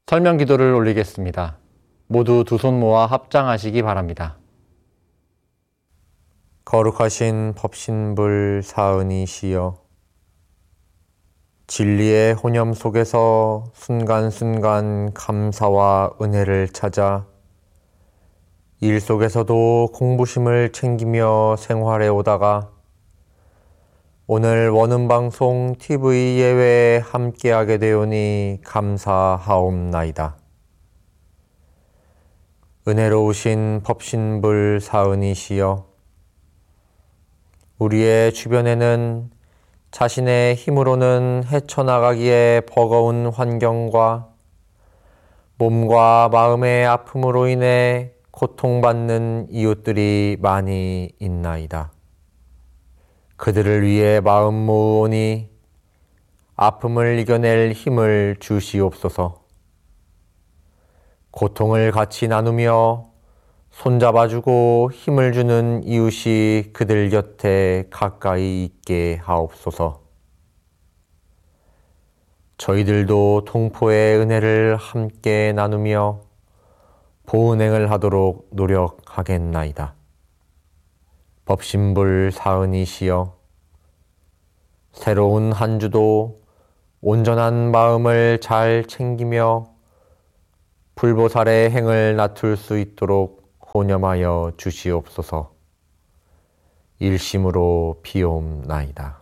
설명 기도를 올리겠습니다. 모두 두 손 모아 합장하시기 바랍니다. 거룩하신 법신불 사은이시여, 진리의 혼념 속에서 순간순간 감사와 은혜를 찾아 일 속에서도 공부심을 챙기며 생활해 오다가 오늘 원음방송 TV 예외에 함께하게 되오니 감사하옵나이다. 은혜로우신 법신불 사은이시여, 우리의 주변에는 자신의 힘으로는 헤쳐나가기에 버거운 환경과 몸과 마음의 아픔으로 인해 고통받는 이웃들이 많이 있나이다. 그들을 위해 마음 모으오니 아픔을 이겨낼 힘을 주시옵소서. 고통을 같이 나누며 손잡아주고 힘을 주는 이웃이 그들 곁에 가까이 있게 하옵소서. 저희들도 동포의 은혜를 함께 나누며 보은행을 하도록 노력하겠나이다. 법신불 사은이시여, 새로운 한 주도 온전한 마음을 잘 챙기며 불보살의 행을 나툴 수 있도록 혼념하여 주시옵소서. 일심으로 비옵나이다.